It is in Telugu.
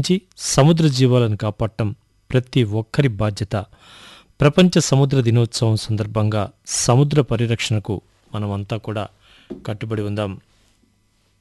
రక్షించి సముద్ర జీవాలను కాపాడటం ప్రతి ఒక్కరి బాధ్యత. ప్రపంచ సముద్ర దినోత్సవం సందర్భంగా సముద్ర పరిరక్షణకు మనమంతా కూడా కట్టుబడి ఉందాం.